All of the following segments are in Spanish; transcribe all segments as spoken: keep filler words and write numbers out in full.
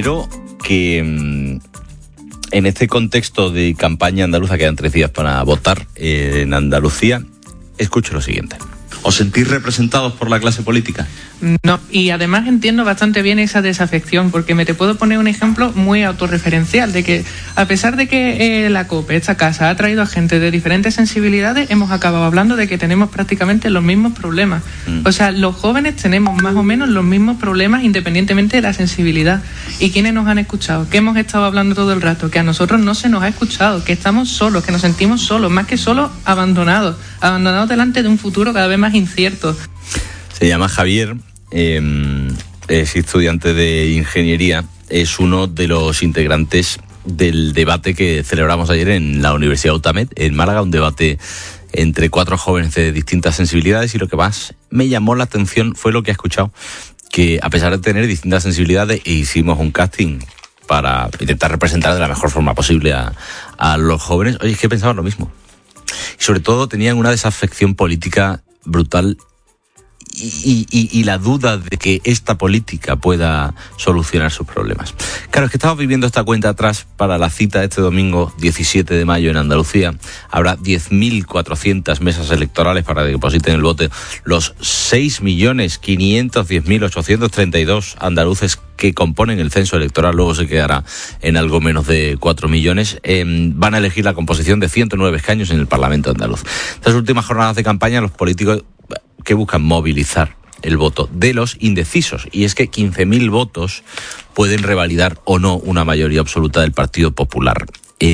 pero que mmm, en este contexto de campaña andaluza, quedan tres días para votar eh, en Andalucía, escucho lo siguiente. ¿Os sentís representados por la clase política? No, y además entiendo bastante bien esa desafección, porque me te puedo poner un ejemplo muy autorreferencial, de que a pesar de que eh, la COPE, esta casa, ha traído a gente de diferentes sensibilidades, hemos acabado hablando de que tenemos prácticamente los mismos problemas. Mm. O sea, los jóvenes tenemos más o menos los mismos problemas independientemente de la sensibilidad. ¿Y quiénes nos han escuchado? ¿Qué hemos estado hablando todo el rato? Que a nosotros no se nos ha escuchado, que estamos solos, que nos sentimos solos, más que solos, abandonados, abandonados delante de un futuro cada vez más incierto. Se llama Javier, eh, es estudiante de ingeniería, es uno de los integrantes del debate que celebramos ayer en la Universidad UTAMED, en Málaga, un debate entre cuatro jóvenes de distintas sensibilidades, y lo que más me llamó la atención fue lo que he escuchado, que a pesar de tener distintas sensibilidades, hicimos un casting para intentar representar de la mejor forma posible a, a los jóvenes. Oye, es que pensaban lo mismo. Y sobre todo tenían una desafección política brutal y, y, y la duda de que esta política pueda solucionar sus problemas. Claro, es que estamos viviendo esta cuenta atrás para la cita de este domingo diecisiete de mayo en Andalucía. Habrá diez mil cuatrocientas mesas electorales para que depositen el voto los seis millones quinientos diez mil ochocientos treinta y dos andaluces que componen el censo electoral. Luego se quedará en algo menos de cuatro millones. Eh, van a elegir la composición de ciento nueve escaños en el Parlamento andaluz. Estas últimas jornadas de campaña, los políticos que buscan movilizar el voto de los indecisos, y es que quince mil votos pueden revalidar o no una mayoría absoluta del Partido Popular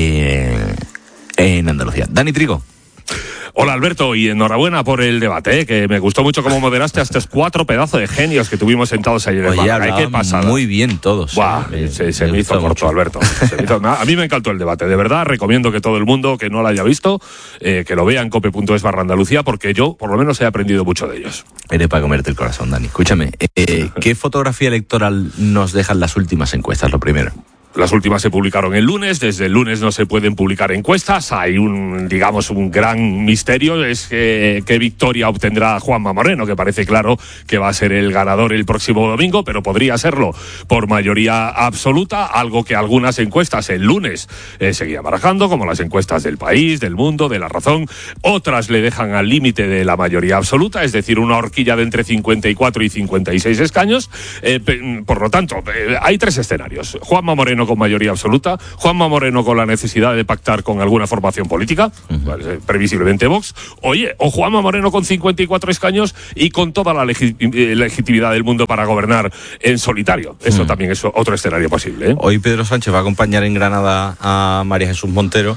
eh, en Andalucía. Dani Trigo. Hola Alberto, y enhorabuena por el debate, ¿eh? Que me gustó mucho cómo moderaste a estos cuatro pedazos de genios que tuvimos sentados ayer en Málaga. ¿Qué pasada? Muy bien todos. Buah, eh, se, se me, me hizo corto, Alberto. Se me hizo, a mí me encantó el debate, de verdad. Recomiendo que todo el mundo que no lo haya visto, eh, que lo vea en cope punto es barra Andalucía, porque yo por lo menos he aprendido mucho de ellos. Eres para comerte el corazón, Dani. Escúchame, eh, ¿qué fotografía electoral nos dejan las últimas encuestas? Lo primero. Las últimas se publicaron el lunes, desde el lunes no se pueden publicar encuestas, hay un, digamos, un gran misterio, es que, qué victoria obtendrá Juanma Moreno, que parece claro que va a ser el ganador el próximo domingo, pero podría serlo por mayoría absoluta, algo que algunas encuestas el lunes eh, seguían barajando, como las encuestas del País, del Mundo, de La Razón, otras le dejan al límite de la mayoría absoluta, es decir, una horquilla de entre cincuenta y cuatro y cincuenta y seis escaños, eh, por lo tanto, eh, hay tres escenarios: Juanma Moreno con mayoría absoluta, Juanma Moreno con la necesidad de pactar con alguna formación política, uh-huh. previsiblemente Vox, oye, o Juanma Moreno con cincuenta y cuatro escaños y con toda la legi- legitimidad del mundo para gobernar en solitario. Eso uh-huh. también es otro escenario posible, ¿eh? Hoy Pedro Sánchez va a acompañar en Granada a María Jesús Montero,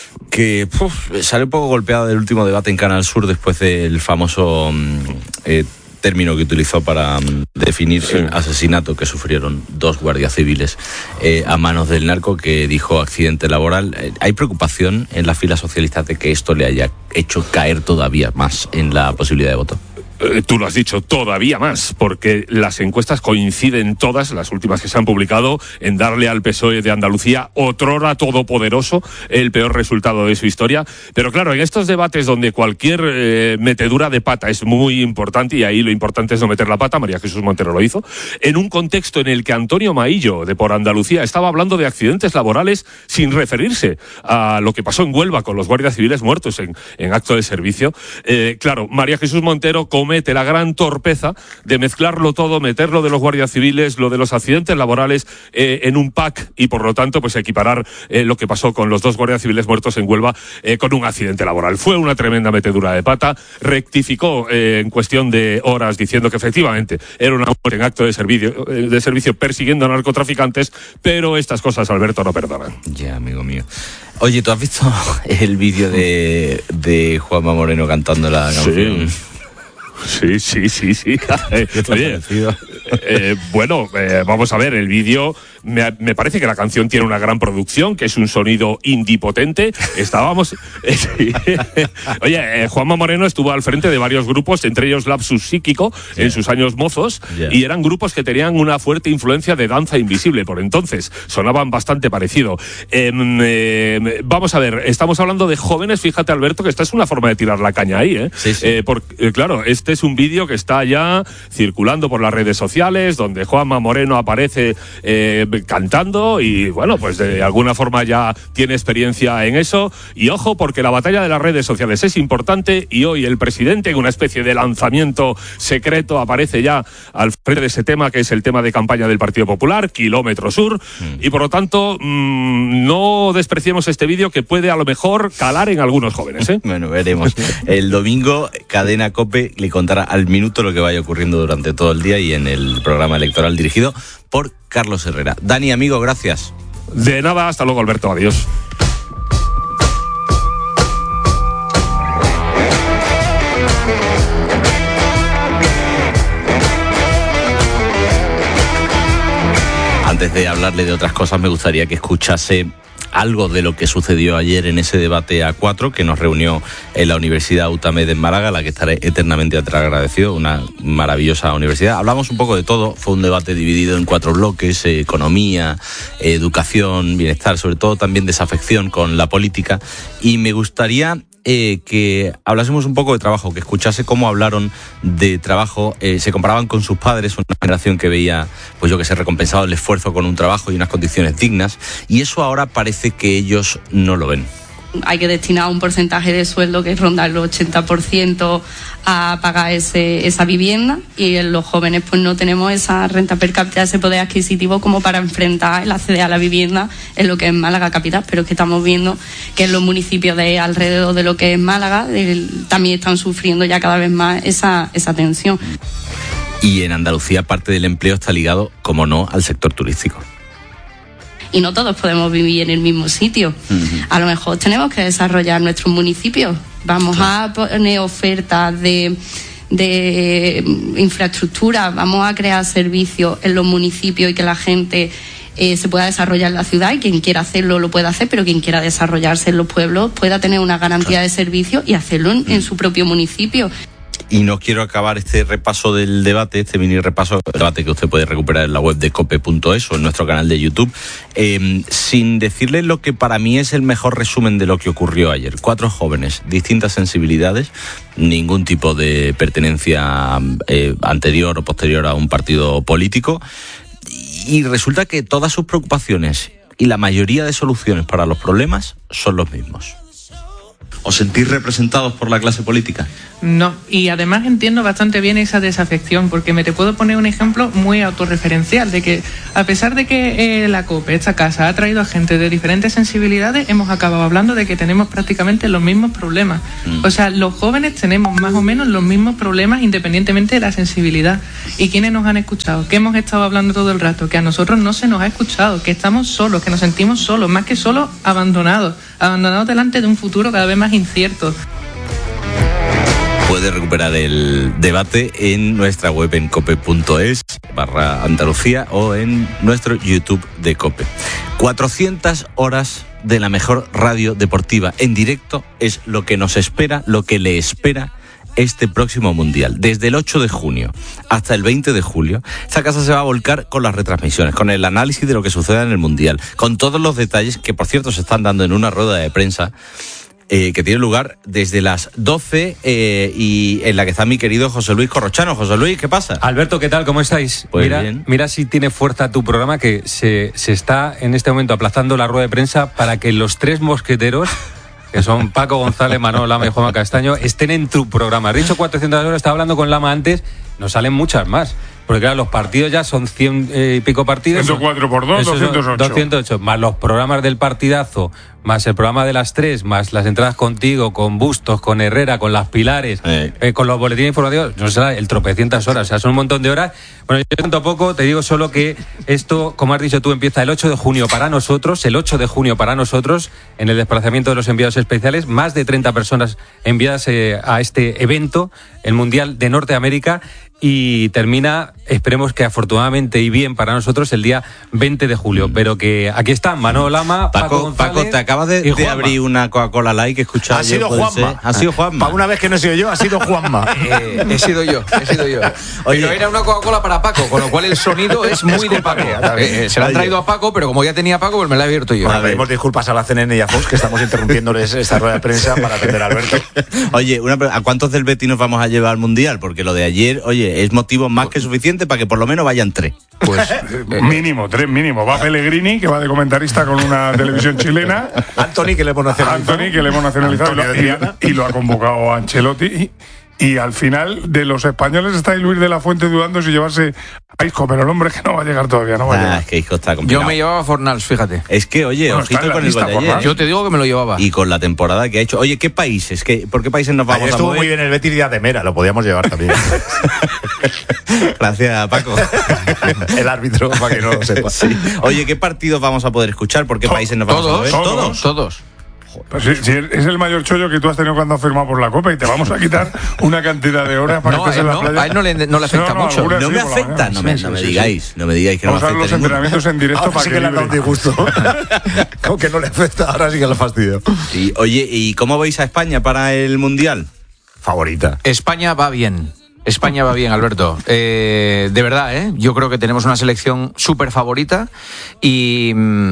que uf, sale un poco golpeada del último debate en Canal Sur después del famoso eh, término que utilizó para um, definir sí. el asesinato que sufrieron dos guardias civiles eh, a manos del narco, que dijo accidente laboral. Eh, ¿Hay preocupación en las filas socialistas de que esto le haya hecho caer todavía más en la posibilidad de voto? Eh, tú lo has dicho, todavía más, porque las encuestas coinciden todas, las últimas que se han publicado, en darle al P S O E de Andalucía, otrora todopoderoso, el peor resultado de su historia. Pero claro, en estos debates donde cualquier eh, metedura de pata es muy importante, y ahí lo importante es no meter la pata, María Jesús Montero lo hizo, en un contexto en el que Antonio Maillo, de Por Andalucía, estaba hablando de accidentes laborales sin referirse a lo que pasó en Huelva con los guardias civiles muertos en, en acto de servicio, eh, claro, María Jesús Montero con comete la gran torpeza de mezclarlo todo, meter lo de los guardias civiles, lo de los accidentes laborales eh, en un pack, y por lo tanto pues equiparar eh, lo que pasó con los dos guardias civiles muertos en Huelva eh, con un accidente laboral. Fue una tremenda metedura de pata, rectificó eh, en cuestión de horas diciendo que efectivamente era una muerte en acto de servicio, eh, de servicio persiguiendo a narcotraficantes, pero estas cosas, Alberto, no perdonan. Ya, amigo mío. Oye, ¿tú has visto el vídeo de, de Juanma Moreno cantando la canción? Sí. Sí, sí, sí, sí. Oye, eh, bueno, eh, vamos a ver, el vídeo, me, me parece que la canción tiene una gran producción, que es un sonido indie potente. Estábamos... Eh, sí. Oye, eh, Juanma Moreno estuvo al frente de varios grupos, entre ellos Lapsus Psíquico, sí. en sus años mozos, yeah. y eran grupos que tenían una fuerte influencia de danza invisible por entonces. Sonaban bastante parecido. Eh, eh, vamos a ver, estamos hablando de jóvenes, fíjate, Alberto, que esta es una forma de tirar la caña ahí, ¿eh? Sí, sí. Eh, porque, eh, claro, este es un vídeo que está ya circulando por las redes sociales, donde Juanma Moreno aparece eh, cantando y, bueno, pues de alguna forma ya tiene experiencia en eso. Y ojo, porque la batalla de las redes sociales es importante y hoy el presidente, en una especie de lanzamiento secreto, aparece ya al frente de ese tema, que es el tema de campaña del Partido Popular, Kilómetro Sur, mm. y por lo tanto mmm, no despreciemos este vídeo, que puede a lo mejor calar en algunos jóvenes, ¿eh? Bueno, veremos. El domingo Cadena COPE le contará al minuto lo que vaya ocurriendo durante todo el día y en el programa electoral dirigido por Carlos Herrera. Dani, amigo, gracias. De nada, hasta luego, Alberto, adiós. Antes de hablarle de otras cosas, me gustaría que escuchase algo de lo que sucedió ayer en ese debate A cuatro que nos reunió en la Universidad UTAMED en Málaga, a la que estaré eternamente agradecido, una maravillosa universidad. Hablamos un poco de todo, fue un debate dividido en cuatro bloques: eh, economía, eh, educación, bienestar, sobre todo también desafección con la política, y me gustaría Eh, que hablásemos un poco de trabajo, que escuchase cómo hablaron de trabajo, eh, se comparaban con sus padres, una generación que veía, pues yo que sé, recompensado el esfuerzo con un trabajo y unas condiciones dignas, y eso ahora parece que ellos no lo ven. Hay que destinar un porcentaje de sueldo que ronda el ochenta por ciento a pagar ese, esa vivienda, y en los jóvenes pues no tenemos esa renta per cápita, ese poder adquisitivo como para enfrentar el acceder a la vivienda en lo que es Málaga capital, pero es que estamos viendo que en los municipios de alrededor de lo que es Málaga el, también están sufriendo ya cada vez más esa, esa tensión. Y en Andalucía parte del empleo está ligado, como no, al sector turístico. Y no todos podemos vivir en el mismo sitio. Uh-huh. A lo mejor tenemos que desarrollar nuestros municipios. Vamos claro. a poner ofertas de, de infraestructura, vamos a crear servicios en los municipios y que la gente eh, se pueda desarrollar en la ciudad, y quien quiera hacerlo lo pueda hacer, pero quien quiera desarrollarse en los pueblos pueda tener una garantía claro. de servicio y hacerlo en, uh-huh. en su propio municipio. Y no quiero acabar este repaso del debate, este mini repaso del debate que usted puede recuperar en la web de cope punto es o en nuestro canal de YouTube, eh, sin decirle lo que para mí es el mejor resumen de lo que ocurrió ayer. Cuatro jóvenes, distintas sensibilidades, ningún tipo de pertenencia eh, anterior o posterior a un partido político, y resulta que todas sus preocupaciones y la mayoría de soluciones para los problemas son los mismos. ¿Os sentís representados por la clase política? No, y además entiendo bastante bien esa desafección, porque me te puedo poner un ejemplo muy autorreferencial de que a pesar de que eh, la COPE, esta casa, ha traído a gente de diferentes sensibilidades, hemos acabado hablando de que tenemos prácticamente los mismos problemas. Mm. O sea, los jóvenes tenemos más o menos los mismos problemas independientemente de la sensibilidad. ¿Y quiénes nos han escuchado? ¿Qué hemos estado hablando todo el rato? Que a nosotros no se nos ha escuchado, que estamos solos, que nos sentimos solos, más que solos, abandonados, abandonados delante de un futuro cada vez más incierto. Puede recuperar el debate en nuestra web en cope punto es barra Andalucía o en nuestro YouTube de COPE. cuatrocientas horas de la mejor radio deportiva en directo es lo que nos espera, lo que le espera este próximo Mundial. Desde el ocho de junio hasta el veinte de julio, esta casa se va a volcar con las retransmisiones, con el análisis de lo que suceda en el Mundial, con todos los detalles que, por cierto, se están dando en una rueda de prensa Eh, que tiene lugar desde las doce eh, y en la que está mi querido José Luis Corrochano. José Luis, ¿qué pasa? Alberto, ¿qué tal? ¿Cómo estáis? Pues mira, bien. mira si tiene fuerza tu programa, que se, se está en este momento aplazando la rueda de prensa para que los tres mosqueteros, que son Paco González, Manolo Lama y Juanma Castaño, estén en tu programa. Has dicho cuatrocientas horas, estaba hablando con Lama antes, nos salen muchas más. Porque claro, los partidos ya son cien eh, y pico partidos. ciento cuatro por dos, doscientos ocho. doscientos ocho, más los programas del partidazo, más el programa de las tres, más las entradas contigo, con Bustos, con Herrera, con las Pilares, eh. Eh, con los boletines informativos, no sé, el tropecientas horas, o sea, son un montón de horas. Bueno, yo tanto poco, te digo solo que esto, como has dicho tú, empieza el ocho de junio para nosotros, el ocho de junio para nosotros, en el desplazamiento de los enviados especiales, más de treinta personas enviadas eh, a este evento, el Mundial de Norteamérica, y termina, esperemos que afortunadamente y bien para nosotros, el día veinte de julio. Mm. Pero que aquí están Manolo Lama, Paco, Paco González. Paco, te acabas de, de abrir una Coca-Cola Light que he escuchado. Ha sido yo, Juanma. Ha sido Juanma. Para una vez que no he sido yo, ha sido Juanma. Eh, he sido yo, he sido yo. Oye. Pero era una Coca-Cola para Paco, con lo cual el sonido es muy de Paco. Eh, eh, se la han traído a Paco, pero como ya tenía Paco, pues me la he abierto yo. Bueno, pedimos disculpas a la C N N y a Fox que estamos interrumpiéndoles esta rueda de prensa para atender a Alberto. Oye, una, ¿a cuántos del Betis nos vamos a llevar al Mundial? Porque lo de ayer, oye, es motivo más que suficiente para que por lo menos vayan tres. Pues eh, mínimo, tres mínimo. Va Pellegrini, que va de comentarista con una televisión chilena. Anthony, que le hemos nacionalizado. Anthony, que le hemos nacionalizado y, y, y lo ha convocado a Ancelotti. Y, y al final, de los españoles está ahí Luis de la Fuente dudando si llevarse a Isco, pero el hombre es que no va a llegar todavía, no va ah, a llegar. Es que Isco está complicado. Yo me llevaba a Fornals, fíjate. Es que, oye, bueno, ojito con el lista, gol de ayer. Fornals. Yo te digo que me lo llevaba. Y con la temporada que ha hecho. Oye, ¿qué países? ¿Qué, ¿Por qué países nos vamos Ayer a estuvo mover? muy bien el Betis de Ademera, lo podíamos llevar también. Gracias, Paco. El árbitro, para que no lo sepa. Sí. Oye, ¿qué partidos vamos a poder escuchar? ¿Por qué To- países nos vamos a mover? todos, Todos, todos. Pues sí, sí, es el mayor chollo que tú has tenido cuando has firmado por la Copa y te vamos a quitar una cantidad de horas para No, que estés a en él la no, playa. a él no le- no le afecta mucho. algunas No sí me por la afecta, mañana. no me, Sí, no me sí, sí, digáis, sí. no me digáis que Vamos no a me ver los afecta ninguno. entrenamientos en directo Ahora para sí que que le ha dado un libre. disgusto. Como que no le afecta, ahora sí que lo fastidio. Sí, oye, ¿y cómo veis a España para el Mundial? Favorita. España va bien. España va bien, Alberto. Eh, de verdad, ¿eh? Yo creo que tenemos una selección súper favorita y,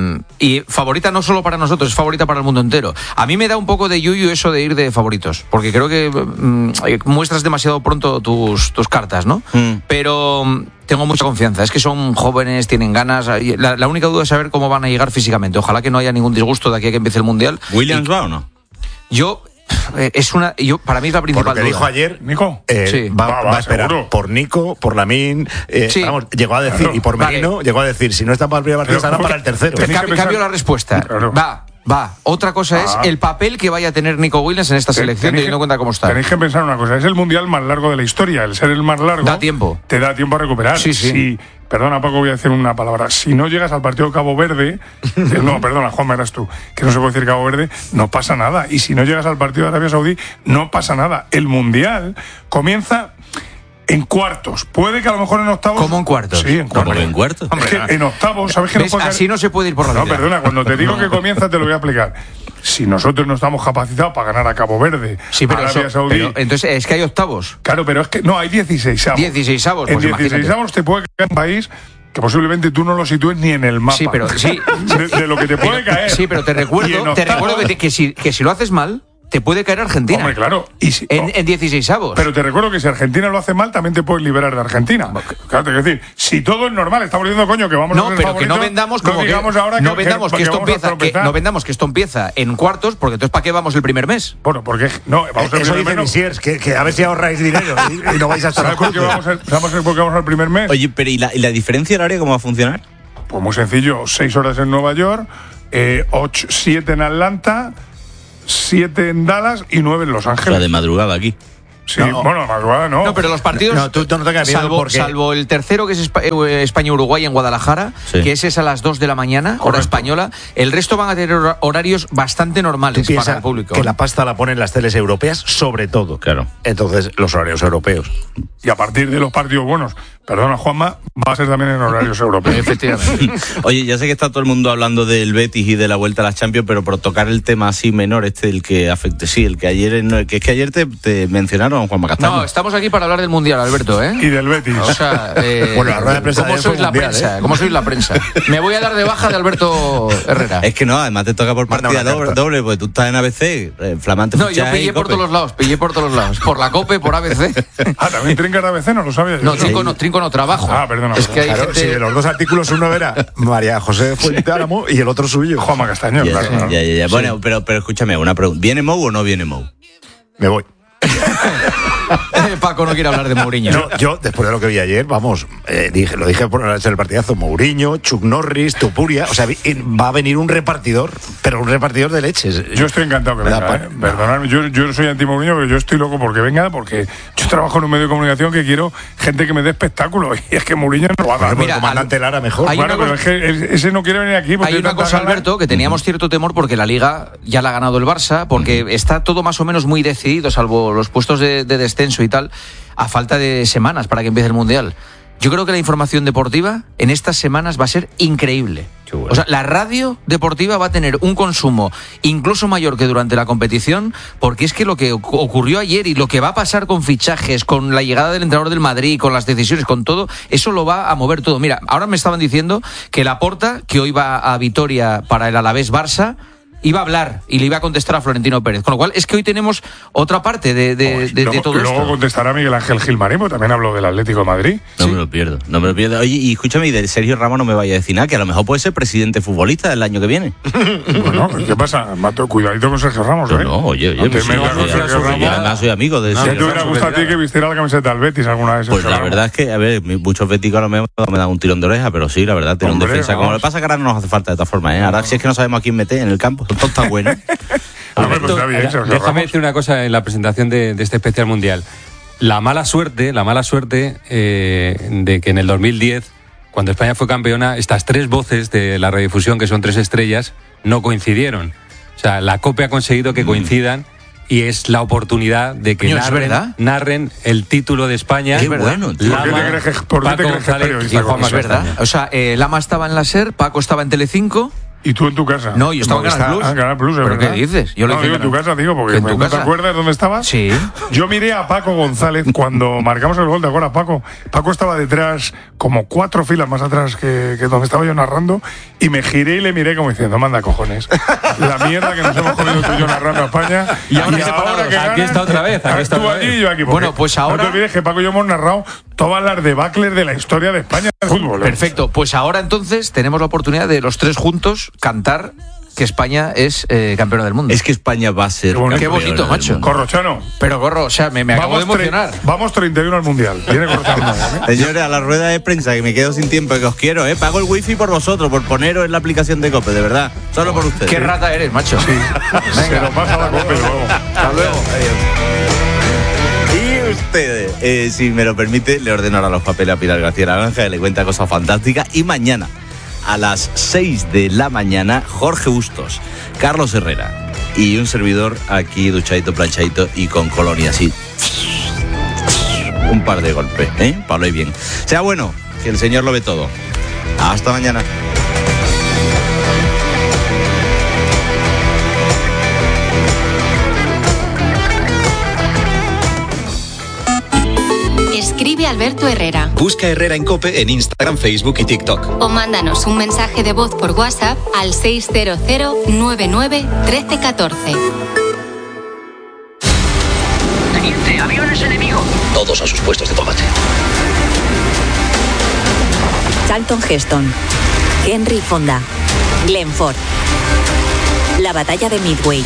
y favorita no solo para nosotros, es favorita para el mundo entero. A mí me da un poco de yuyu eso de ir de favoritos, porque creo que mm, muestras demasiado pronto tus, tus cartas, ¿no? Mm. Pero mm, tengo mucha confianza. Es que son jóvenes, tienen ganas. La, la única duda es saber cómo van a llegar físicamente. Ojalá que no haya ningún disgusto de aquí a que empiece el Mundial. ¿Williams Y va o no? Yo... eh, Es una, yo, para mí es la Por lo principal que duda. dijo ayer, Nico. eh, Sí. va, Va, va va, a esperar seguro. por Nico, por Lamín. Eh, Sí. vamos, llegó a decir, Claro. y por Merino, Vale. llegó a decir: si no está para el primer partido, Pero, estará ¿cómo para que- el tercero. Tenéis que Cambio, pensar- cambio la respuesta. Claro. Va, va. Otra cosa es Ah. el papel que vaya a tener Nico Williams en esta selección, Tenéis teniendo en que- cuenta cómo está. Tenéis que pensar una cosa, es el mundial más largo de la historia. El ser el más largo Da tiempo. te da tiempo a recuperar. Sí, sí. Si, perdona, Paco, voy a decir una palabra. Si no llegas al partido de Cabo Verde, eh, no, perdona, Juanma, eras tú, que no se puede decir Cabo Verde, no pasa nada. Y si no llegas al partido de Arabia Saudí, no pasa nada. El mundial comienza en cuartos. Puede que a lo mejor en octavos. ¿Cómo en cuartos? Sí, en ¿Cómo cuartos. que en cuartos? Es que en octavos, ¿sabes que no ¿Ves? puede Así no se puede ir por la No, vida. perdona, cuando te digo que comienza te lo voy a explicar. Si nosotros no estamos capacitados para ganar a Cabo Verde, Sí, pero, Arabia eso- Saudí. pero entonces es que hay octavos. Claro, pero es que no, hay dieciséis avos. dieciseisavos, En pues imagínate. dieciséisavos te puede caer un país que posiblemente tú no lo sitúes ni en el mapa. Sí, pero sí. De, de lo que te puede caer. Sí, pero te Y en recuerdo, te octavos- recuerdo que, te- que si, que si lo haces mal, te puede caer Argentina. Hombre, claro. Y si- En, oh, en dieciseisavos. Pero te recuerdo que si Argentina lo hace mal, también te puedes liberar de Argentina. Claro, te quiero decir, si todo es normal, estamos diciendo, coño, que vamos a No, ser pero que no favoritos, vendamos no como que, digamos ahora no vendamos que, esto vamos a empieza que, tropezar. no vendamos que esto empieza en cuartos, porque entonces ¿para qué vamos el primer mes? Bueno, porque no, vamos a Eso dice menos. Misiers, que, que a ver si ahorráis dinero y, y no vais a estar ¿Sabes por qué vamos, a- ¿Sabes por qué vamos al primer mes? Oye, pero ¿y la, y la diferencia horaria cómo va a funcionar? Pues muy sencillo, seis horas en Nueva York, eh, ocho, siete en Atlanta, siete en Dallas y nueve en Los O Ángeles. sea, de madrugada aquí. Sí, No. bueno, madrugada no. No, pero los partidos. No, tú- tú no tengas miedo salvo, porque- salvo el tercero, que es Espa- eh, España-Uruguay en Guadalajara, Sí. que ese es a las dos de la mañana, hora Correcto. española. El resto van a tener hora- horarios bastante normales Piensa para el público. que la pasta la ponen las teles europeas, sobre todo. Claro. Entonces, los horarios europeos. Y a partir de los partidos buenos, perdona Juanma, va a ser también en horarios europeos. Efectivamente. Oye, ya sé que está todo el mundo hablando del Betis y de la vuelta a las Champions, pero por tocar el tema así menor, este, el que afecte, sí, el que ayer, no, que es que ayer te, te mencionaron, Juanma Castaño. No, estamos aquí para hablar del Mundial, Alberto, ¿eh? Y del Betis. O sea, eh, Bueno, la rueda de prensa de ¿cómo ayer sois fue la mundial, prensa? ¿eh? ¿Cómo sois la prensa? Me voy a dar de baja de Alberto Herrera. Es que no, además te toca por Manda partida una doble, carta. doble, porque tú estás en A B C, eh, flamante No, yo fichaje y pillé por Cope. todos los lados, pillé por todos los lados. Por la COPE, por A B C. Ah, también trinca de A B C, no lo sabía yo. No, trinco no, trinco no trabajo. Ah, perdona, Es que hay Claro, gente... si de los dos artículos uno era María José Fuente Álamo y el otro suyo. Juanma Castaño, Ya, claro. ¿no? ya, ya, ya. Bueno, pero, pero escúchame, una pregunta. ¿Viene Mou o no viene Mou? Me voy. Paco no quiere hablar de Mourinho. Yo, yo, después de lo que vi ayer, vamos, eh, dije, lo dije por el partidazo, Mourinho, Chuck Norris, Tupuria, o sea, vi- va a venir un repartidor, pero un repartidor de leches. Yo estoy encantado que Me da venga, pa- ¿eh? Perdonadme, yo, yo soy anti-Mourinho, pero yo estoy loco porque venga, porque yo trabajo en un medio de comunicación que quiero gente que me dé espectáculo, y es que Mourinho no lo haga. Bueno, pues Mira, el comandante al- Lara mejor. hay Bueno, una pero cosa- es que el- ese no quiere venir aquí porque Hay una tanta cosa, gana. Alberto, que teníamos cierto temor porque la Liga ya la ha ganado el Barça, porque está todo más o menos muy decidido, salvo los puestos de, de descenso y tal, a falta de semanas para que empiece el Mundial. Yo creo que la información deportiva en estas semanas va a ser increíble. Bueno. O sea, la radio deportiva va a tener un consumo incluso mayor que durante la competición, porque es que lo que ocurrió ayer y lo que va a pasar con fichajes, con la llegada del entrenador del Madrid, con las decisiones, con todo, eso lo va a mover todo. Mira, ahora me estaban diciendo que Laporta, que hoy va a Vitoria para el Alavés Barça, iba a hablar y le iba a contestar a Florentino Pérez. Con lo cual, es que hoy tenemos otra parte de, de, oh, de, luego, de todo luego esto. Luego contestará Miguel Ángel Gilmarín, porque también habló del Atlético de Madrid. No ¿Sí? me lo pierdo, no me lo pierdo. Oye, y escúchame, y del Sergio Ramos no me vaya a decir nada, que a lo mejor puede ser presidente futbolista del año que viene. Bueno, ¿qué pasa? Mato, cuidadito con Sergio Ramos, ¿eh? No, no oye, oye, pues, pues, con Sergio Ramos. Yo además soy amigo de no, Sergio ¿qué te hubiera gustado a ti que vistiera la camiseta del Betis alguna vez? Pues la Ramos? Verdad es que, a ver, muchos beticos a lo mejor me dan un tirón de oreja, pero sí, la verdad, tiene un defensa. Vamos. Como le pasa que ahora no nos hace falta de todas formas, ¿eh? Ahora no. Si es que no sabemos a quién meter en el campo, todo está bueno. Alberto, pues bien, déjame decir una cosa en la presentación de, de este especial mundial. La mala suerte, la mala suerte eh, de que en el dos mil diez, cuando España fue campeona, estas tres voces de la radiodifusión, que son tres estrellas, no coincidieron. O sea, la COPE ha conseguido que coincidan y es la oportunidad de que narren, narren el título de España. Es verdad. Lama, ¿Por qué te crees que, por qué Paco te crees que es periodista? Y Juanma es verdad. Castaña. O sea, eh, Lama estaba en la SER, Paco estaba en Telecinco. ¿Y tú en tu casa? No, yo estaba en Canal Plus. Ah, Canal Plus, ¿Pero verdad? qué dices? Yo no, lo digo en tu casa, digo, porque ¿En tu ¿no casa? te acuerdas dónde estabas? Sí. Yo miré a Paco González cuando marcamos el gol, ¿te acuerdas, Paco? Paco estaba detrás, como cuatro filas más atrás que, que donde estaba yo narrando, y me giré y le miré como diciendo, manda cojones. La mierda que nos hemos comido tú y yo narrando a España. Y ahora, y ahora que aquí está otra vez, aquí está tú otra allí vez. y yo aquí. Bueno, pues ahora... No te olvides que Paco y yo hemos narrado todas las debacles de la historia de España de fútbol. ¿eh? Perfecto, pues ahora entonces tenemos la oportunidad de los tres juntos cantar que España es eh, campeona del mundo. Es que España va a ser Qué bonito, Qué bonito macho. Corrochano. Pero Corro, o sea, me, me acabo de emocionar. Vamos treinta y uno al Mundial. Viene Corrochano. ¿eh? Señores, a la rueda de prensa, que me quedo sin tiempo, que os quiero, ¿eh? Pago el wifi por vosotros, por poneros en la aplicación de COPE, de verdad. Solo por ustedes. Qué rata eres, macho. Sí. Se lo pasa a la COPE luego. Hasta luego. Y ustedes, eh, si me lo permite, le ordeno ahora los papeles a Pilar García Naranja, que le cuenta cosas fantásticas. Y mañana, a las seis de la mañana, Jorge Bustos, Carlos Herrera y un servidor aquí duchadito, planchadito y con colonia así. Un par de golpes, ¿eh? Para hablar bien. Sea bueno, que el Señor lo ve todo. Hasta mañana. Escribe Alberto Herrera. Busca Herrera en COPE en Instagram, Facebook y TikTok. O mándanos un mensaje de voz por WhatsApp al seis cero cero nueve nueve uno tres uno cuatro. Teniente, aviones enemigos. Todos a sus puestos de combate. Charlton Heston, Henry Fonda, Glenn Ford. La batalla de Midway.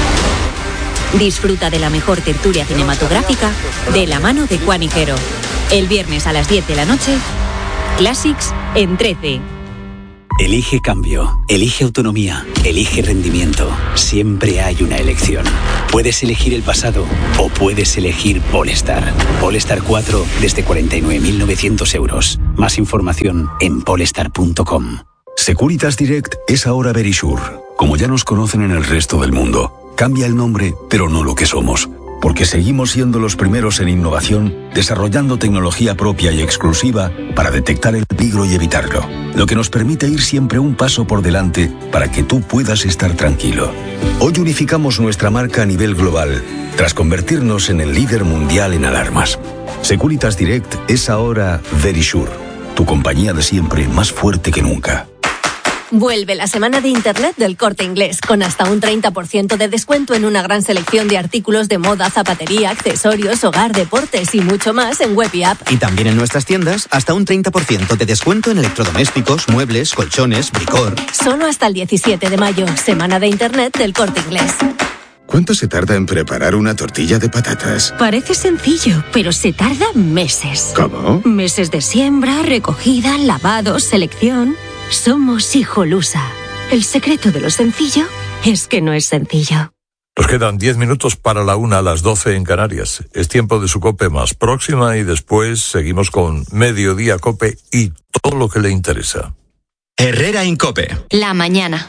Disfruta de la mejor tertulia cinematográfica de la mano de Juan Higuero. El viernes a las diez de la noche, Classics en trece. Elige cambio, elige autonomía, elige rendimiento. Siempre hay una elección. Puedes elegir el pasado o puedes elegir Polestar. Polestar cuatro desde cuarenta y nueve mil novecientos euros. Más información en polestar punto com. Securitas Direct es ahora Verisure, como ya nos conocen en el resto del mundo. Cambia el nombre, pero no lo que somos, porque seguimos siendo los primeros en innovación, desarrollando tecnología propia y exclusiva para detectar el peligro y evitarlo, lo que nos permite ir siempre un paso por delante para que tú puedas estar tranquilo. Hoy unificamos nuestra marca a nivel global, tras convertirnos en el líder mundial en alarmas. Securitas Direct es ahora Verisure, tu compañía de siempre más fuerte que nunca. Vuelve la semana de Internet del Corte Inglés, con hasta un treinta por ciento de descuento en una gran selección de artículos de moda, zapatería, accesorios, hogar, deportes y mucho más en web y app. Y también en nuestras tiendas, hasta un treinta por ciento de descuento en electrodomésticos, muebles, colchones, bricor. Solo hasta el diecisiete de mayo, semana de Internet del Corte Inglés. ¿Cuánto se tarda en preparar una tortilla de patatas? Parece sencillo, pero se tarda meses. ¿Cómo? Meses de siembra, recogida, lavado, selección. Somos Hijolusa. El secreto de lo sencillo es que no es sencillo. Nos quedan diez minutos para la una a las doce en Canarias. Es tiempo de su COPE más próxima y después seguimos con Mediodía COPE y todo lo que le interesa. Herrera en COPE. La mañana.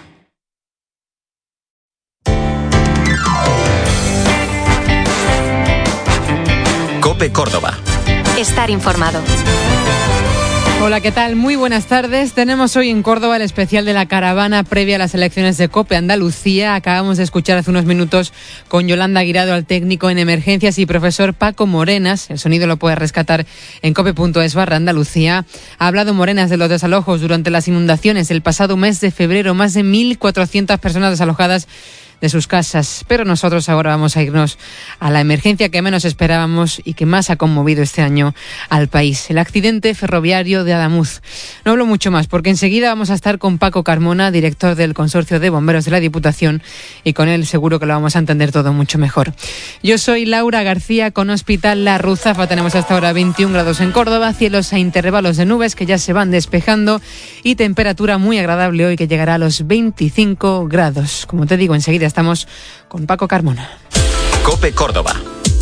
COPE Córdoba. Estar informado. Hola, ¿qué tal? Muy buenas tardes. Tenemos hoy en Córdoba el especial de la caravana previa a las elecciones de COPE Andalucía. Acabamos de escuchar hace unos minutos con Yolanda Guirado al técnico en emergencias y profesor Paco Morenas. El sonido lo puedes rescatar en cope.es barra Andalucía. Ha hablado Morenas de los desalojos durante las inundaciones el pasado mes de febrero. Más de mil cuatrocientas personas desalojadas de sus casas. Pero nosotros ahora vamos a irnos a la emergencia que menos esperábamos y que más ha conmovido este año al país. El accidente ferroviario de Adamuz. No hablo mucho más porque enseguida vamos a estar con Paco Carmona, director del Consorcio de Bomberos de la Diputación, y con él seguro que lo vamos a entender todo mucho mejor. Yo soy Laura García con Hospital La Ruzafa. Tenemos hasta ahora veintiún grados en Córdoba, cielos a intervalos de nubes que ya se van despejando y temperatura muy agradable hoy que llegará a los veinticinco grados. Como te digo, enseguida estamos con Paco Carmona. COPE Córdoba.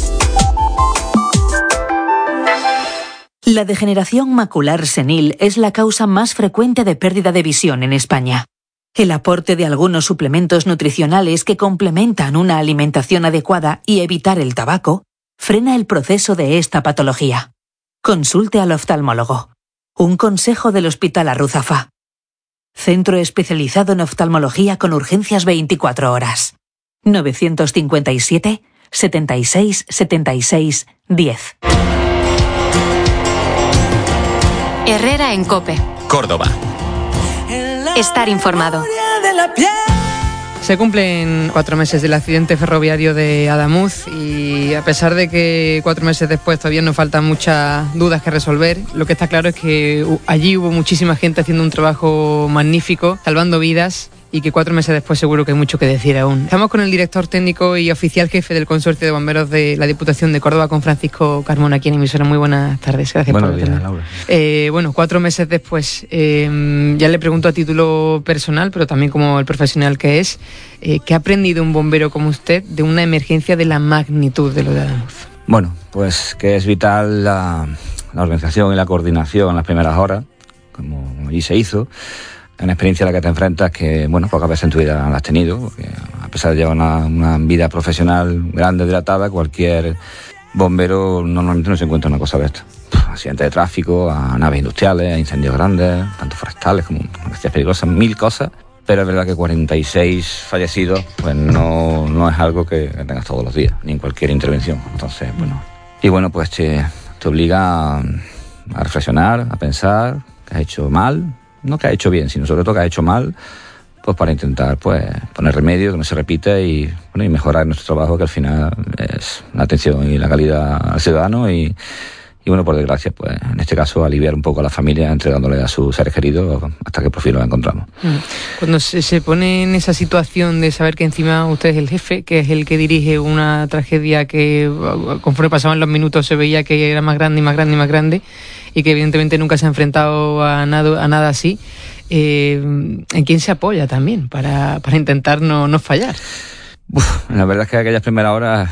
La degeneración macular senil es la causa más frecuente de pérdida de visión en España. El aporte de algunos suplementos nutricionales que complementan una alimentación adecuada y evitar el tabaco frena el proceso de esta patología. Consulte al oftalmólogo. Un consejo del Hospital La Ruzafa. Centro especializado en oftalmología con urgencias veinticuatro horas. novecientos cincuenta y siete, setenta y seis, setenta y seis, diez. Herrera en COPE. Córdoba. Estar informado. Se cumplen cuatro meses del accidente ferroviario de Adamuz y a pesar de que cuatro meses después todavía nos faltan muchas dudas que resolver, lo que está claro es que allí hubo muchísima gente haciendo un trabajo magnífico, salvando vidas, y que cuatro meses después seguro que hay mucho que decir aún. Estamos con el director técnico y oficial jefe del Consorcio de Bomberos de la Diputación de Córdoba, con Francisco Carmona, aquí en emisora. Muy buenas tardes. Gracias Buenos por días, venir. Laura. Eh, bueno, cuatro meses después, eh, ya le pregunto a título personal, pero también como el profesional que es, eh, ¿qué ha aprendido un bombero como usted de una emergencia de la magnitud de lo de Adamuz? Bueno, pues que es vital la, la organización y la coordinación en las primeras horas, como allí se hizo. Es una experiencia a la que te enfrentas que, bueno, pocas veces en tu vida la has tenido, porque a pesar de llevar una, una vida profesional grande, dilatada, cualquier bombero normalmente no se encuentra una cosa de esta. Accidentes de tráfico, a naves industriales, a incendios grandes, tanto forestales como accidentes peligrosas, mil cosas. Pero es verdad que cuarenta y seis fallecidos, pues no, no es algo que tengas todos los días, ni en cualquier intervención. Entonces, bueno. Y bueno, pues te, te obliga a, a reflexionar, a pensar que has hecho mal. No que ha hecho bien, sino sobre todo que ha hecho mal, pues para intentar pues poner remedio, que no se repita y, bueno, y mejorar nuestro trabajo, que al final es la atención y la calidad al ciudadano y, y bueno, por desgracia, pues en este caso aliviar un poco a la familia entregándole a sus seres queridos hasta que por fin los encontramos. Cuando se, se pone en esa situación de saber que encima usted es el jefe, que es el que dirige una tragedia que conforme pasaban los minutos se veía que era más grande y más grande y más grande, y que evidentemente nunca se ha enfrentado a nada, a nada así, eh, ¿en quién se apoya también para, para intentar no, no fallar? Uf, la verdad es que aquellas primeras horas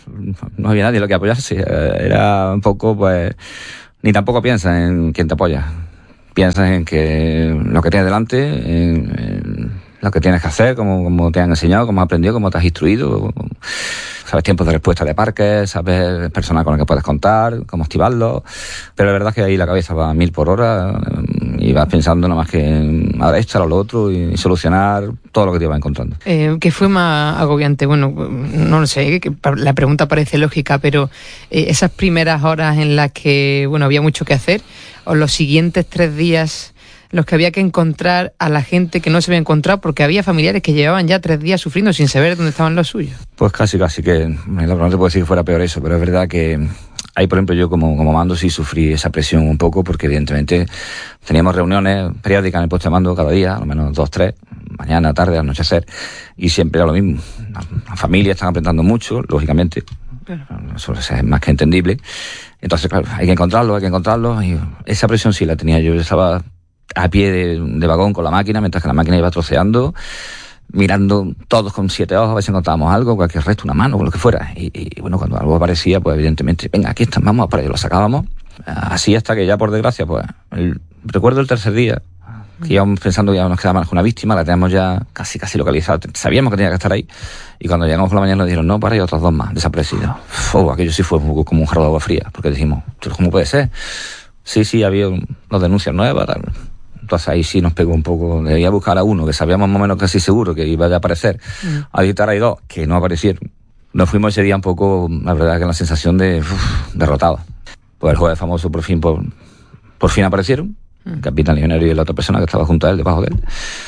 no había nadie en lo que apoyarse. Era un poco, pues, ni tampoco piensas en quién te apoya. Piensas en que lo que tienes delante, en, en lo que tienes que hacer, como, como te han enseñado, como has aprendido, como te has instruido. Sabes tiempos de respuesta de parques, sabes personas con las que puedes contar, cómo activarlo. Pero la verdad es que ahí la cabeza va a mil por hora y vas pensando nada más que en ahora esto, ahora lo otro y solucionar todo lo que te vas encontrando. Eh, ¿Qué fue más agobiante? Bueno, no lo sé, que la pregunta parece lógica, pero eh, esas primeras horas en las que, bueno, había mucho que hacer, o los siguientes tres días los que había que encontrar a la gente que no se había encontrado, porque había familiares que llevaban ya tres días sufriendo sin saber dónde estaban los suyos. Pues casi, casi que, no te puedo decir que fuera peor eso, pero es verdad que ahí, por ejemplo, yo como, como mando sí sufrí esa presión un poco, porque evidentemente teníamos reuniones periódicas en el puesto de mando cada día, al menos dos, tres, mañana, tarde, anochecer, y siempre era lo mismo. Las familias están apretando mucho, lógicamente, claro. Eso es más que entendible. Entonces, claro, hay que encontrarlo, hay que encontrarlo, y esa presión sí la tenía yo, yo estaba a pie de, de vagón con la máquina, mientras que la máquina iba troceando, mirando todos con siete ojos a ver si encontrábamos algo, cualquier resto, una mano, o lo que fuera. Y, y bueno, cuando algo aparecía, pues evidentemente, venga, aquí están, vamos para allá, lo sacábamos. Así hasta que ya, por desgracia, pues, el, recuerdo el tercer día, que íbamos pensando que ya nos quedaba una víctima, la teníamos ya casi, casi localizada, sabíamos que tenía que estar ahí, y cuando llegamos por la mañana nos dijeron, no, para, y otros dos más, desaparecidos. Oh, aquello sí fue como un jarro de agua fría, porque dijimos, ¿cómo puede ser? Sí, sí, había dos denuncias nuevas. Entonces ahí sí nos pegó un poco. Debía buscar a uno que sabíamos más o menos casi seguro que iba a aparecer. Mm. A editar hay dos que no aparecieron. Nos fuimos ese día un poco, la verdad, que la sensación de uf, derrotado. Pues el juez famoso por fin, por, por fin aparecieron. Mm. El capitán Legionario y la otra persona que estaba junto a él, debajo de él.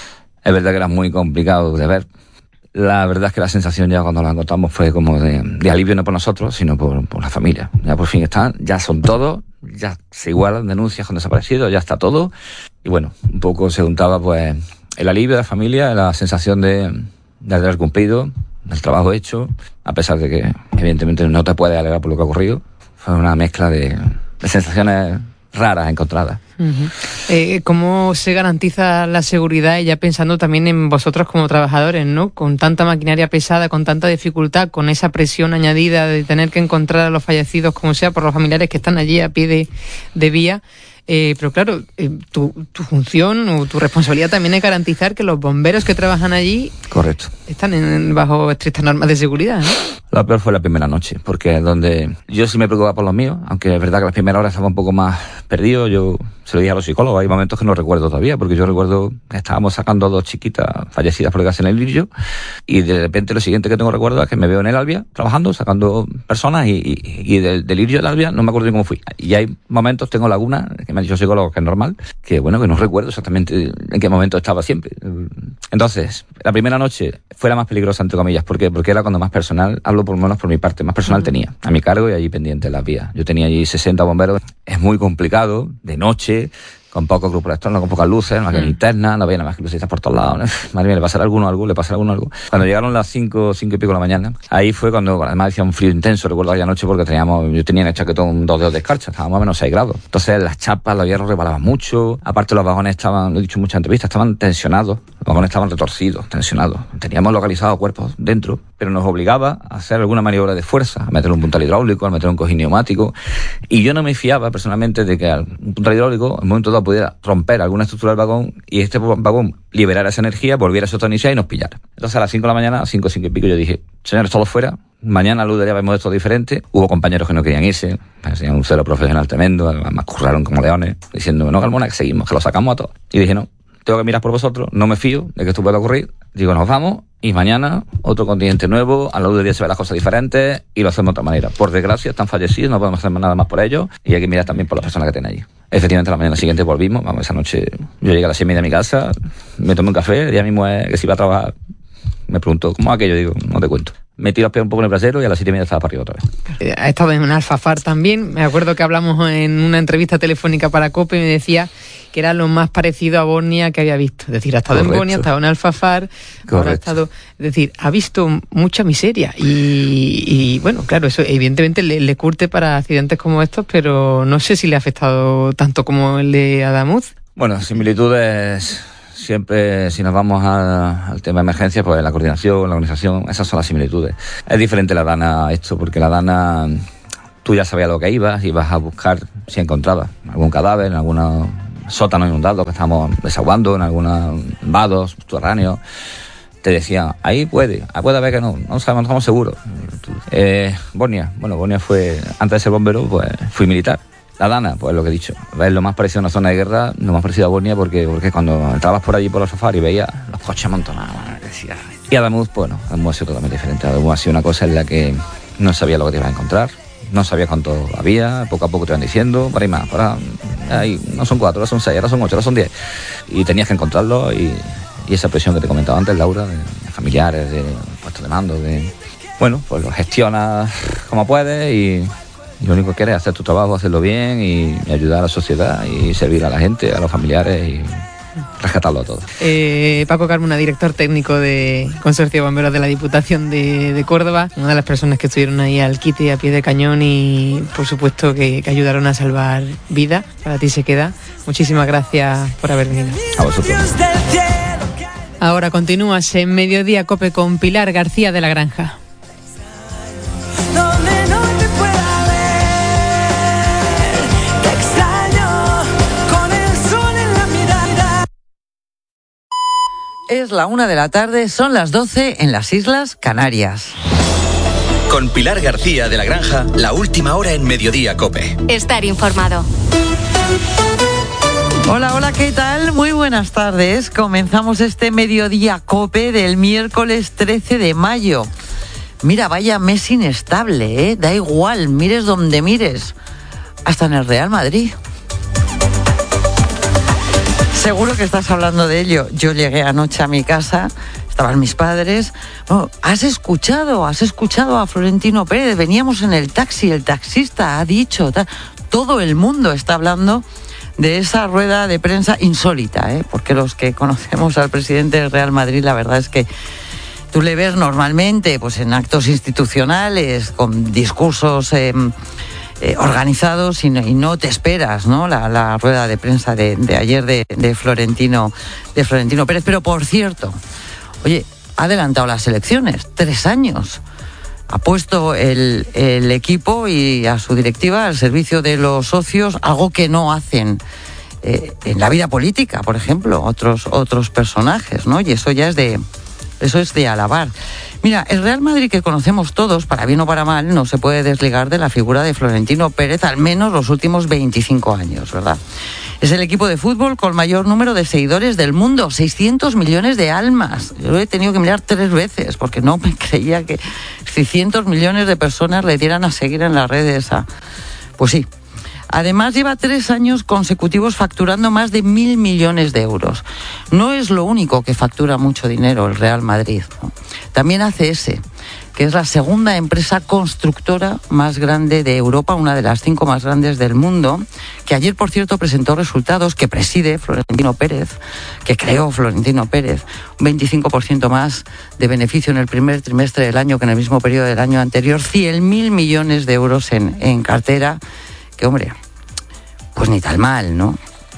Es verdad que era muy complicado de ver. La verdad es que la sensación ya cuando la encontramos fue como de, de alivio, no por nosotros, sino por, por la familia. Ya por fin están, ya son todos, ya se igualan denuncias con desaparecidos, ya está todo. Y bueno, un poco se juntaba pues el alivio de la familia, la sensación de, de haber cumplido, del trabajo hecho, a pesar de que evidentemente no te puedes alegrar por lo que ha ocurrido. Fue una mezcla de, de sensaciones raras encontradas. Uh-huh. Eh, ¿Cómo se garantiza la seguridad? Y ya pensando también en vosotros como trabajadores, ¿no? Con tanta maquinaria pesada, con tanta dificultad, con esa presión añadida de tener que encontrar a los fallecidos, como sea, por los familiares que están allí a pie de, de vía. Eh, pero claro, eh, tu, tu función o tu responsabilidad también es garantizar que los bomberos que trabajan allí Correcto. están en, bajo estrictas normas de seguridad, ¿no? La peor fue la primera noche, porque es donde yo sí me preocupaba por los míos, aunque es verdad que las primeras horas estaba un poco más perdido. Yo se lo dije a los psicólogos, hay momentos que no recuerdo todavía, porque yo recuerdo que estábamos sacando dos chiquitas fallecidas por gas en el Lirio, y de repente lo siguiente que tengo recuerdo es que me veo en el Albia trabajando, sacando personas, y, y, y del, del Lirio al Albia no me acuerdo ni cómo fui. Y hay momentos, tengo lagunas, que me han dicho psicólogos que es normal, que bueno, que no recuerdo exactamente en qué momento estaba siempre. Entonces, la primera noche fue la más peligrosa, entre comillas. ¿Por qué? Porque era cuando más personal, hablo por lo menos por mi parte, más personal tenía a mi cargo y allí pendiente en las vías. Yo tenía allí sesenta bomberos. Es muy complicado, de noche, con pocos grupos electrónicos, con pocas luces, más que linternas, no había nada más que luces por todos lados. Madre mía, le pasará a alguno algo, le pasará a alguno algo. Cuando llegaron las cinco, cinco y pico de la mañana, ahí fue cuando además hacía un frío intenso, recuerdo aquella noche, porque teníamos, yo tenía en el chaquetón dos dedos de escarcha, estábamos a menos seis grados. Entonces las chapas, los hierros reparaban mucho, aparte los vagones estaban, lo he dicho en muchas entrevistas, estaban tensionados, los vagones estaban retorcidos, tensionados. Teníamos localizados cuerpos dentro, pero nos obligaba a hacer alguna maniobra de fuerza, a meter un puntal hidráulico, a meter un cojín neumático, y yo no me fiaba personalmente de que un puntal hidráulico en un momento dado pudiera romper alguna estructura del vagón y este vagón liberara esa energía, volviera a su tonalidad y nos pillara. Entonces a las cinco de la mañana, cinco, cinco y pico, yo dije, señores, todos fuera, mañana a luz de día vemos esto diferente. Hubo compañeros que no querían irse, tenían un celo profesional tremendo, además curraron como leones, diciéndome, no, Carmona, que seguimos, que lo sacamos a todos. Y dije, no, tengo que mirar por vosotros, no me fío de que esto pueda ocurrir. Digo, nos vamos y mañana otro contingente nuevo, a la luz del día se ven las cosas diferentes y lo hacemos de otra manera. Por desgracia están fallecidos, no podemos hacer nada más por ellos y hay que mirar también por las personas que tienen allí. Efectivamente, la mañana siguiente volvimos, vamos, esa noche yo llegué a las seis y media de mi casa, me tomé un café, el día mismo es que si iba a trabajar, me preguntó, ¿cómo es aquello? Digo, no te cuento. Me tiró los pies un poco en el brasero y a las siete y media estaba para arriba otra vez. Ha estado en Alfafar también. Me acuerdo que hablamos en una entrevista telefónica para COPE y me decía que era lo más parecido a Bosnia que había visto. Es decir, ha estado Correcto. en Bosnia, ha estado en Alfafar, ahora ha estado... Es decir, ha visto mucha miseria. Y, y bueno, claro, eso evidentemente le, le curte para accidentes como estos, pero no sé si le ha afectado tanto como el de Adamuz. Bueno, similitudes... Siempre, si nos vamos a, al tema de emergencia, pues la coordinación, la organización, esas son las similitudes. Es diferente la Dana a esto, porque la Dana, tú ya sabías lo que ibas, ibas a buscar si encontrabas algún cadáver, en algún sótano inundado que estábamos desaguando, en algunos vados subterráneos. Te decían, ahí puede, ahí puede haber que no, no sabemos, no estamos seguros. Eh, Bosnia, bueno, Bosnia fue, antes de ser bombero, pues fui militar. La Dana, pues lo que he dicho, es lo más parecido a una zona de guerra, lo más parecido a Bosnia, porque, porque cuando entrabas por allí por los safaris y veías los coches amontonados, decía. Y Adamuz, bueno, Adamuz ha sido totalmente diferente. Adamuz ha sido una cosa en la que no sabías lo que te ibas a encontrar, no sabías cuánto había, poco a poco te iban diciendo, para ahí más, para ahí, no son cuatro, ahora son seis, ahora son ocho, ahora son diez. Y tenías que encontrarlo y, y esa presión que te comentaba antes, Laura, de, de familiares, de puestos de mando, de... Bueno, pues lo gestionas como puedes y... Y lo único que quieres es hacer tu trabajo, hacerlo bien y, y ayudar a la sociedad y servir a la gente, a los familiares y rescatarlo a todos. Eh, Paco Carmona, director técnico de Consorcio de Bomberos de la Diputación de, de Córdoba, una de las personas que estuvieron ahí al quite a pie de cañón y por supuesto que, que ayudaron a salvar vidas. Para ti se queda. Muchísimas gracias por haber venido. A vosotros. Ahora continúas en Mediodía COPE con Pilar García de la Granja. Es la una de la tarde, son las doce en las Islas Canarias. Con Pilar García de la Granja, la última hora en Mediodía COPE. Estar informado. Hola, hola, ¿qué tal? Muy buenas tardes. Comenzamos este mediodía COPE del miércoles trece de mayo. Mira, vaya mes inestable, ¿eh? Da igual, mires donde mires. Hasta en el Real Madrid. Seguro que estás hablando de ello. Yo llegué anoche a mi casa, estaban mis padres. Oh, ¿has escuchado? ¿Has escuchado a Florentino Pérez? Veníamos en el taxi, el taxista ha dicho... Tal. Todo el mundo está hablando de esa rueda de prensa insólita, ¿eh? Porque los que conocemos al presidente del Real Madrid, la verdad es que tú le ves normalmente pues en actos institucionales, con discursos eh, eh, organizados y no, y no te esperas, ¿no? La, la rueda de prensa de, de ayer de, de, Florentino, de Florentino Pérez. Pero por cierto, oye, ha adelantado las elecciones, tres años. Ha puesto el, el equipo y a su directiva al servicio de los socios, algo que no hacen eh, en la vida política, por ejemplo, otros, otros personajes, ¿no? Y eso ya es de, eso es de alabar. Mira, el Real Madrid que conocemos todos, para bien o para mal, no se puede desligar de la figura de Florentino Pérez, al menos los últimos veinticinco años, ¿verdad? Es el equipo de fútbol con mayor número de seguidores del mundo, seiscientos millones de almas. Yo lo he tenido que mirar tres veces porque no me creía que seiscientos millones de personas le dieran a seguir en las redes. A... Pues sí. Además lleva tres años consecutivos facturando más de mil millones de euros. No es lo único que factura mucho dinero el Real Madrid, ¿no? También A C S, que es la segunda empresa constructora más grande de Europa, una de las cinco más grandes del mundo, que ayer, por cierto, presentó resultados que preside Florentino Pérez, que creó Florentino Pérez, un veinticinco por ciento más de beneficio en el primer trimestre del año que en el mismo periodo del año anterior, cien mil millones de euros en, en cartera, que, hombre, pues ni tal mal, ¿no?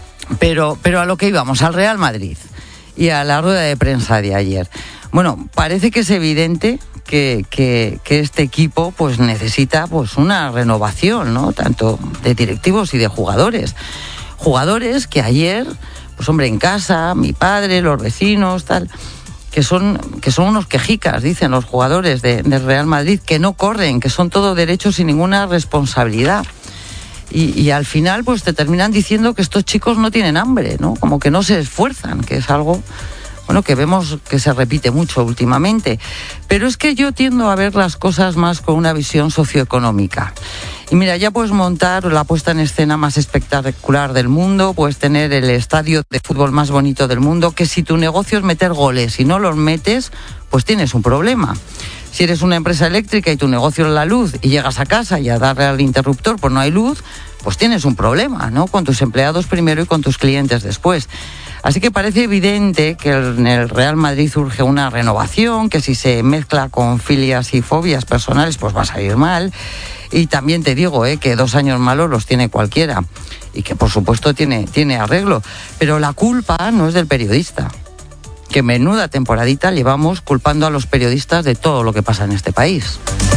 Pero, pero a lo que íbamos, al Real Madrid y a la rueda de prensa de ayer. Bueno, parece que es evidente que, que, que este equipo pues necesita pues una renovación, ¿no? Tanto de directivos y de jugadores. Jugadores que ayer, pues hombre, en casa, mi padre, los vecinos, tal, que son, que son unos quejicas, dicen los jugadores de, del Real Madrid, que no corren, que son todo derechos sin ninguna responsabilidad. Y, y al final pues te terminan diciendo que estos chicos no tienen hambre, ¿no? Como que no se esfuerzan, que es algo... Bueno, que vemos que se repite mucho últimamente. Pero es que yo tiendo a ver las cosas más con una visión socioeconómica. Y mira, ya puedes montar la puesta en escena más espectacular del mundo, puedes tener el estadio de fútbol más bonito del mundo, que si tu negocio es meter goles y no los metes, pues tienes un problema. Si eres una empresa eléctrica y tu negocio es la luz y llegas a casa y a darle al interruptor pues no hay luz, pues tienes un problema, ¿no? Con tus empleados primero y con tus clientes después. Así que parece evidente que en el Real Madrid surge una renovación, que si se mezcla con filias y fobias personales, pues va a salir mal. Y también te digo eh, que dos años malos los tiene cualquiera y que por supuesto tiene, tiene arreglo. Pero la culpa no es del periodista. Que menuda temporadita llevamos culpando a los periodistas de todo lo que pasa en este país.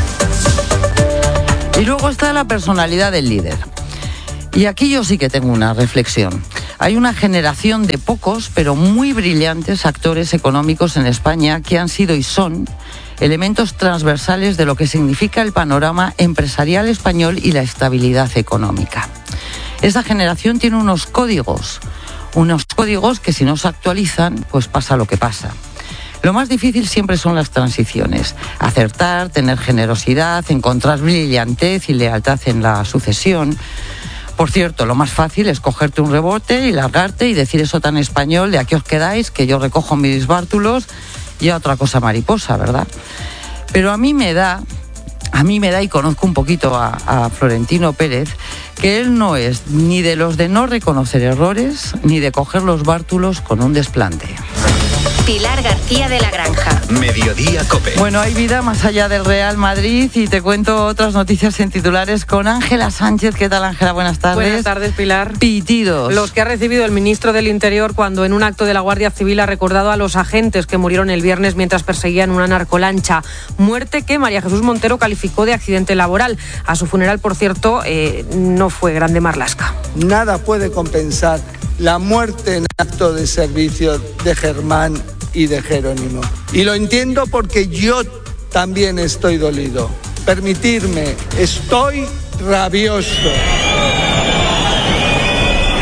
Y luego está la personalidad del líder. Y aquí yo sí que tengo una reflexión. Hay una generación de pocos, pero muy brillantes actores económicos en España que han sido y son elementos transversales de lo que significa el panorama empresarial español y la estabilidad económica. Esa generación tiene unos códigos, unos códigos que si no se actualizan, pues pasa lo que pasa. Lo más difícil siempre son las transiciones. Acertar, tener generosidad, encontrar brillantez y lealtad en la sucesión. Por cierto, lo más fácil es cogerte un rebote y largarte y decir eso tan español de aquí os quedáis, que yo recojo mis bártulos y a otra cosa mariposa, ¿verdad? Pero a mí me da, a mí me da, y conozco un poquito a, a Florentino Pérez, que él no es ni de los de no reconocer errores, ni de coger los bártulos con un desplante. Pilar García de la Granja. Mediodía COPE. Bueno, hay vida más allá del Real Madrid y te cuento otras noticias en titulares con Ángela Sánchez. ¿Qué tal, Ángela? Buenas tardes. Buenas tardes, Pilar. Pitidos. Los que ha recibido el ministro del Interior cuando en un acto de la Guardia Civil ha recordado a los agentes que murieron el viernes mientras perseguían una narcolancha. Muerte que María Jesús Montero calificó de accidente laboral. A su funeral, por cierto, eh, no fue grande marlasca. Nada puede compensar la muerte en acto de servicio de Germán y de Jerónimo. Y lo entiendo porque yo también estoy dolido. Permitirme, estoy rabioso.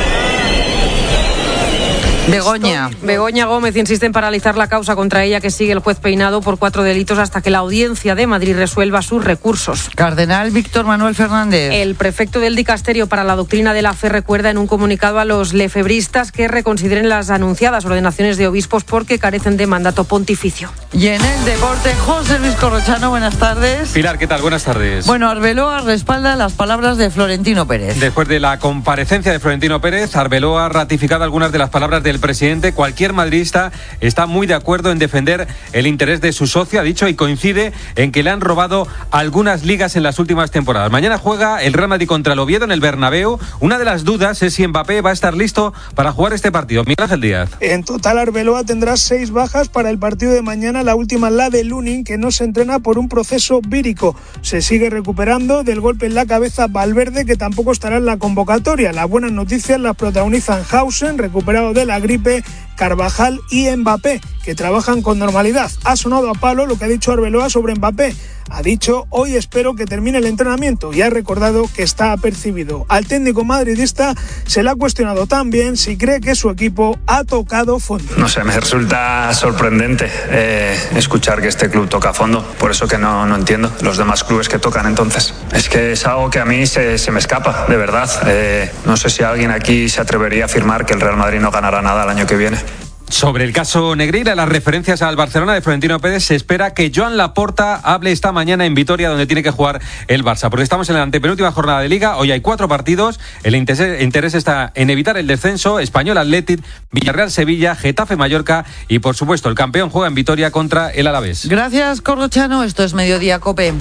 Begoña. Begoña Gómez insiste en paralizar la causa contra ella que sigue el juez Peinado por cuatro delitos hasta que la Audiencia de Madrid resuelva sus recursos. Cardenal Víctor Manuel Fernández. El prefecto del Dicasterio para la Doctrina de la Fe recuerda en un comunicado a los lefebristas que reconsideren las anunciadas ordenaciones de obispos porque carecen de mandato pontificio. Y en el deporte, José Luis Corrochano, buenas tardes. Pilar, ¿qué tal? Buenas tardes. Bueno, Arbeloa respalda las palabras de Florentino Pérez. Después de la comparecencia de Florentino Pérez, Arbeloa ha ratificado algunas de las palabras del presidente. Cualquier madridista está muy de acuerdo en defender el interés de su socio, ha dicho, y coincide en que le han robado algunas ligas en las últimas temporadas. Mañana juega el Real Madrid contra el Oviedo en el Bernabéu. Una de las dudas es si Mbappé va a estar listo para jugar este partido. Miguel Ángel Díaz. En total, Arbeloa tendrá seis bajas para el partido de mañana, la última la de Lunin, que no se entrena por un proceso vírico. Se sigue recuperando del golpe en la cabeza Valverde, que tampoco estará en la convocatoria. Las buenas noticias las protagonizan Hausen, recuperado de la gripe, Carvajal y Mbappé, que trabajan con normalidad. Ha sonado a palo lo que ha dicho Arbeloa sobre Mbappé. Ha dicho, hoy espero que termine el entrenamiento, y ha recordado que está apercibido. Al técnico madridista se le ha cuestionado también si cree que su equipo ha tocado fondo. No sé, me resulta sorprendente eh, escuchar que este club toca fondo. Por eso que no, no entiendo los demás clubes que tocan entonces. Es que es algo que a mí se, se me escapa, de verdad. Eh, no sé si alguien aquí se atrevería a afirmar que el Real Madrid no ganará nada el año que viene. Sobre el caso Negreira, las referencias al Barcelona de Florentino Pérez, se espera que Joan Laporta hable esta mañana en Vitoria, donde tiene que jugar el Barça, porque estamos en la antepenúltima jornada de Liga. Hoy hay cuatro partidos. El interés, interés está en evitar el descenso. Español Athletic, Villarreal Sevilla, Getafe Mallorca y, por supuesto, el campeón juega en Vitoria contra el Alavés. Gracias, Corrochano. Esto es Mediodía COPE.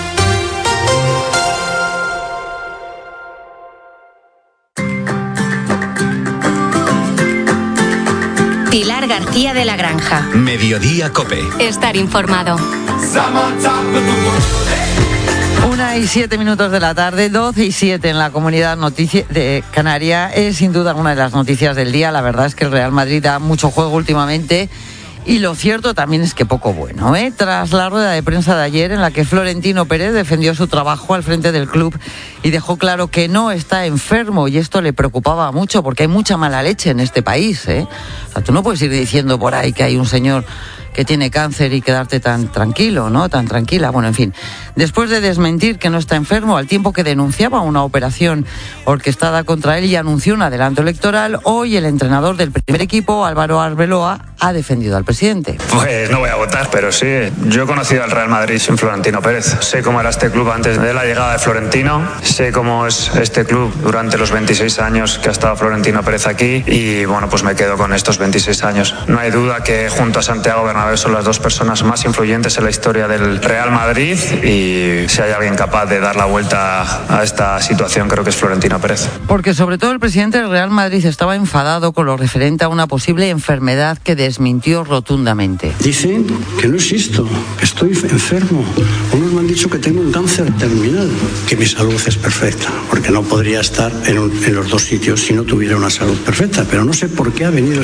Pilar García de la Granja. Mediodía COPE. Estar informado. Una y siete minutos de la tarde, doce y siete en la Comunidad Noticia de Canaria. Es sin duda una de las noticias del día. La verdad es que el Real Madrid da mucho juego últimamente. Y lo cierto también es que poco bueno, ¿eh? Tras la rueda de prensa de ayer en la que Florentino Pérez defendió su trabajo al frente del club y dejó claro que no está enfermo, y esto le preocupaba mucho porque hay mucha mala leche en este país, ¿eh? O sea, tú no puedes ir diciendo por ahí que hay un señor que tiene cáncer y quedarte tan tranquilo, ¿no? Tan tranquila. Bueno, en fin. Después de desmentir que no está enfermo, al tiempo que denunciaba una operación orquestada contra él y anunció un adelanto electoral, hoy el entrenador del primer equipo, Álvaro Arbeloa, ha defendido al presidente. Pues no voy a votar, pero sí, yo he conocido al Real Madrid sin Florentino Pérez. Sé cómo era este club antes de la llegada de Florentino, sé cómo es este club durante los veintiséis años que ha estado Florentino Pérez aquí, y bueno, pues me quedo con estos veintiséis años. No hay duda que junto a Santiago Bernabéu son las dos personas más influyentes en la historia del Real Madrid, y si hay alguien capaz de dar la vuelta a esta situación, creo que es Florentino Pérez. Porque sobre todo el presidente del Real Madrid estaba enfadado con lo referente a una posible enfermedad que desmintió rotundamente. Dicen que no existo, que estoy enfermo. Unos me han dicho que tengo un cáncer terminal, que mi salud es perfecta, porque no podría estar en, un, en los dos sitios si no tuviera una salud perfecta, pero no sé por qué ha venido